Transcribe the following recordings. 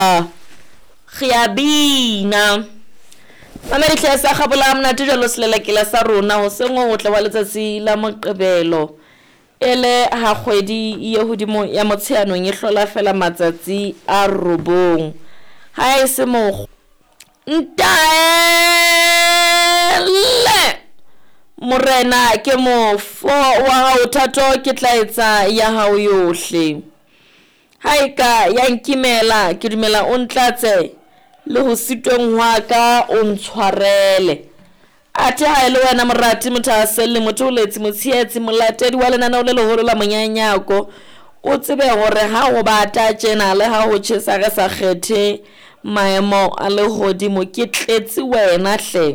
Khiabina Mamedi hle sa kgabola mnate jalo selelekela sa rona ho sengo ho tla wa letsatsi la Moqebelo ele ha kgwedi ye hodimo ya Motsheanong e hlola fela matsatsi a robong ha e se mo ntaele morena ke mofo wa hao thato ke tla etsa ya hao yohle haika ya nkimela ke dumela o ntlatse le ho sitweng wa ka o ntshwarele ate ha ele wena morati mothase le motho o letsi motshietsi molatedi wa lenaneo le leholo la monyanyako o tsebe hore ha o bata tjena le ha ho tjhesa ka sa kgethe maemo a lehodimo ke tletse wena hle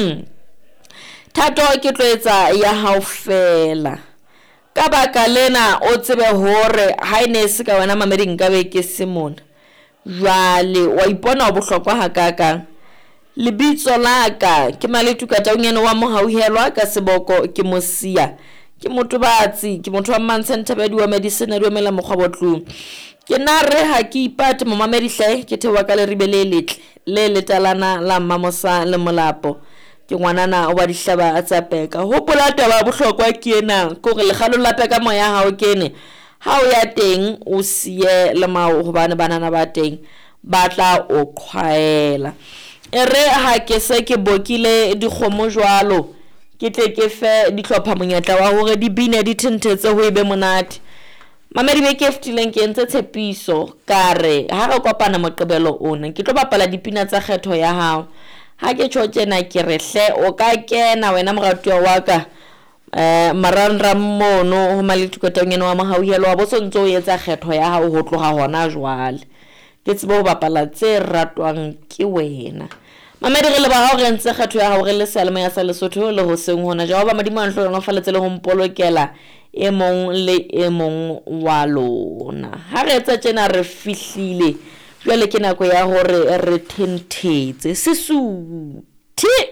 thato ke tlo etsa ya hao fela ka baka lena o tsebe hore ha ene se ka wena Mamedi nka be ke Simon jwale wa ipona wa bohlokwa hakaka lebitso laka ke Maletuka Taungene wa mohauhelwa ka seboko ke Mosia ke motho batsi ke motho wa Mantshenthabedi wa medicine a dumela mokgwa botlu ke nare ha ke ipate mo Mamedi hle ke thewa ka le ribele letle le letalana la Mmamosa le Molapo ke ngwanana wa dihlaba tsa peka hopola taba bohlokwa ke ena gore le galo la peka moya hao kene ha o ya teng o sie le mao hobane banana ba teng batla o khwaela ere ha ke se ke bokile dikgomo jwalo ke tle ke fe dihlopha monyetla wa hore di bine di thentetse ho ibe monate Mamedi be ke ftileng ke ntse tshepiso kare ha re kopana Moqebelo ona ke tlo bapala dipina tsa kgetho ya hao ha ke tjotjena ke rehle o ka kena wena moratuwa wa ka maranram mono ho Maletuka Taungene wa mohauhelwa bo sontso o etsa kgetho ya hao ho tloga hona jwale ke tsebo ho bapala tse ratwang ke wena Mamedi re le ba ha re ntse kgetho ya hao re le selemo ya sa Lesotho le ho seng hona Jehova madimo a ntlo no faletse le ho mpolokela e mong le e mong wa lona ha re etsa tjena re fihlile jwale ke nako ya hore re thentetse sesuthi